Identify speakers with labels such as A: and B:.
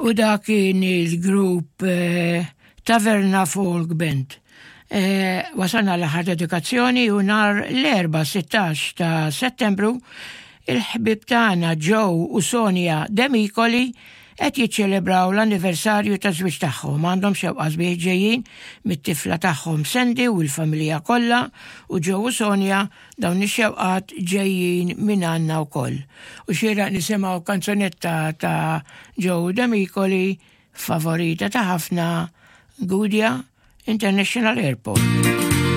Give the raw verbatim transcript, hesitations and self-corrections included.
A: U da kien il-grupp eh, Taverna Folk Band. Eh, wasalna l-ħar dedikazzjoni u nar l-erba sittax ta' settembru il-ħbib tagħna Joe u Sonja Demikoli qed jiċċelebraw l-anniversarju ta' żwieġ tagħhom. Għandhom xewqa sbieħ ġejjin mit-tifla tagħhom Sandy u l-familja kollha u Joe u Sonja dawn ix-xewqat ġejjin minn għandna wkoll. U xieraq nisimgħu kanzunetta ta' Joe Demikoli favorita ta' ħafna Gudja International Airport.